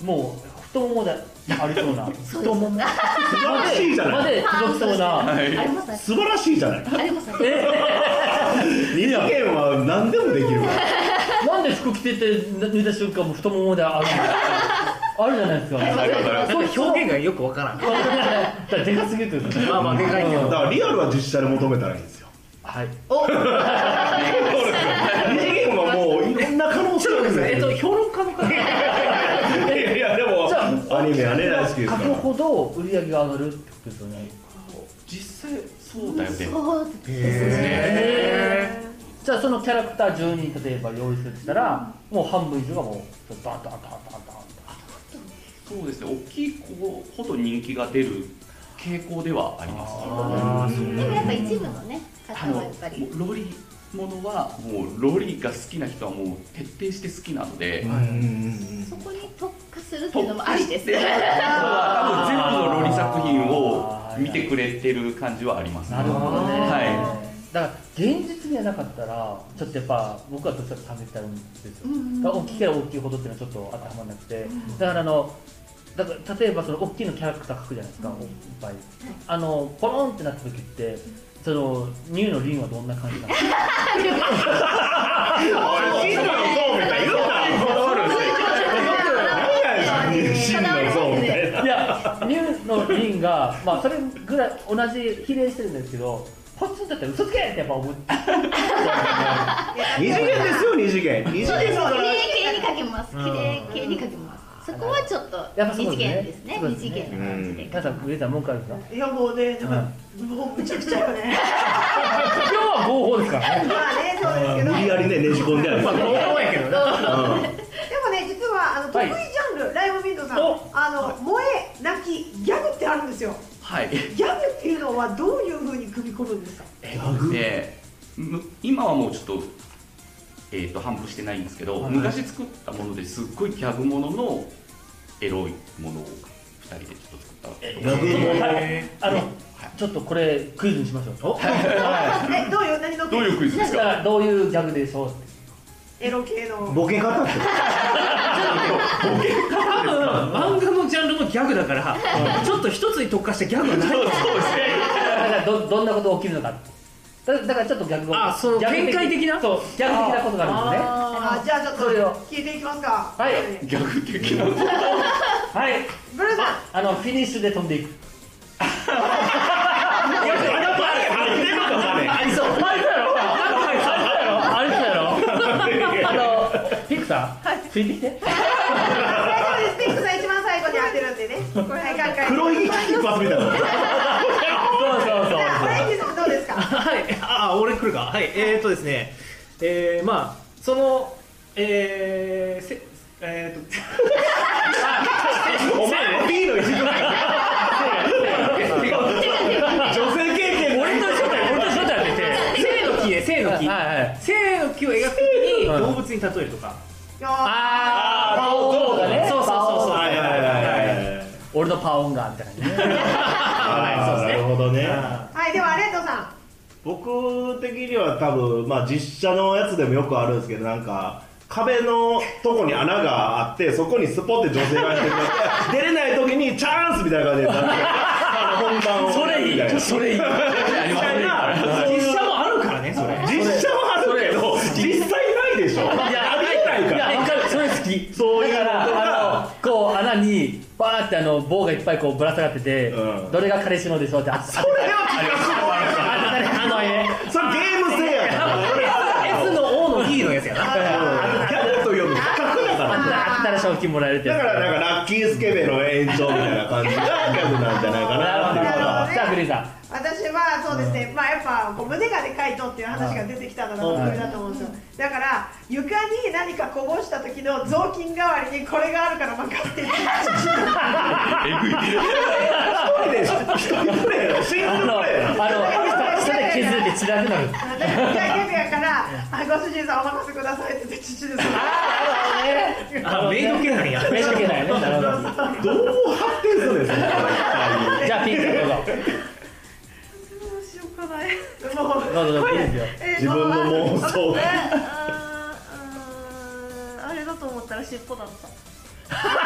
もう太ももでありそうな太もも素晴らしいじゃないまで届きそうな、 ありますね。 素晴らしいじゃない。 ありますね。 二次元は何でもできるからなんで服着てて脱いだ瞬間も太ももであるあるじゃないですか。 そう表現がよくわからん。 だからでかすぎるというかね。 まあまあでかいけど。 だからリアルは実写で求めたらいいんですよ。 はい。 二次元はもういろんな可能性があるんですよ。 評論家の方。 いやでもアニメはね大好きですから。 書くほど売り上げが上がるってことですよね。 実際そうだよね。 そうですね。 じゃあそのキャラクター10人例えば用意するとしたら、もう半分以上がもうバンバンバンバンバンバン。 そうですね。大きい子ほど人気が出る傾向ではあります。 でもやっぱ一部のね方はやっぱりロリものはもうロリが好きな人はもう徹底して好きなので、 そこに特化するっていうのもありですね。 多分全部のロリ作品を見てくれてる感じはあります。 なるほどね。 はだから現実にはなかったらちょっとやっぱ僕はどっちかと試したいんですよ。だから大きければ大きいほどっていうのはちょっと当てはまらなくて、だからだから例えばその大きいのキャラクター描くじゃないですか、いっぱい。ポロンってなった時ってそのニューのリンはどんな感じなんですか。 真の像みたいな言うな。真の像みたいな。 いやニューのリンがまあそれぐらい同じ比例してるんですけど。ポツンだったら嘘つけってやっぱ思って二次元ですよ二次元。二次そうです。 元だから。 綺麗に描けます。綺麗に描けます。そこはちょっと二次元ですね。二次元の感じで。 皆さん上さん文句あるんですか。 いやもうね、もうむちゃくちゃよね。 今日は合法ですからね。 まあね、そうですけど。 無理やりねねじ込んである。 まあ合法やけどな。 でもね、実は得意ジャンル、ライブミントさん、萌え泣きギャグってあるんですよ。 はい。 ギャグっていうのはどういう風に組み込むんですか。 今はもうちょっと頒布してないんですけど、昔作ったものですっごいギャグもののエロいものを2人でちょっと作った。 ギャグもの。 ちょっとこれクイズにしましょう。 どういう何のどういうクイズですか。 どういうギャグでしょう。 エロ系の。 ボケ方って。 多分漫画のジャンルのギャグだからちょっと一つに特化したギャグはない。 そうですね。 だからどんなことが起きるのか。だからちょっとギャグを。 その展開的な。 そうギャグ的なことがあるんですね。 じゃあちょっとそれを聞いていきますか。 はい。 ギャグ的な。 はい。 ブルーさん。 フィニッシュで飛んでいく。 ありそう。 ピクさん、ついてきて。 大丈夫です。ピックさん一番最後に当てるんでね。これ黒い一発みたいな。 そう。 オレンジさんどうですか。 はい。俺来るか。はい。ですね。まあそのお前 B の一部。女性経験。 俺と一緒だよ。生の木を描くときに動物に例えるとか。 そうだね。 そう。 俺のパオンガーみたいな感じね。 なるほどね。 はい、ではレッドさん。 僕的には多分まあ実写のやつでもよくあるんですけど、なんか壁のとこに穴があってそこにスポッて女性が入ってくる出れない時にチャンスみたいな感じで本番をそれいい。実写もあるからね。それ実写もあるけど実際ないでしょ。いやありえないから。 それ好き。 そういうだからこう穴にバーって棒がいっぱいこうぶら下がってて、どれが彼氏のでしょうって。 それそれゲーム性やから。 S の O の E のやつやな。 ギャグというより比較だから。 あったら賞金もらえるってやつ。 だからなんかラッキースケベの延長みたいな感じがギャグなんじゃないかな。 じゃあフリーさん。 私はそうですね、まあやっぱこう胸がでかいとっていう話が出てきたのがこれだと思うんですよ。だから床に何かこぼした時の雑巾代わりにこれがあるから任せて。一人プレイシングルプレイ。 下で削れて散らくなる。 ギャグやからご主人さんお任せくださいって言って父です。 メイド系なんや。 メイド系なんやね。なるほど。 どう発展するんですか。 じゃあピンクどうぞ。 どうしようかな。 どうぞいいですよ。 自分の妄想。 あれだと思ったら尻尾だった。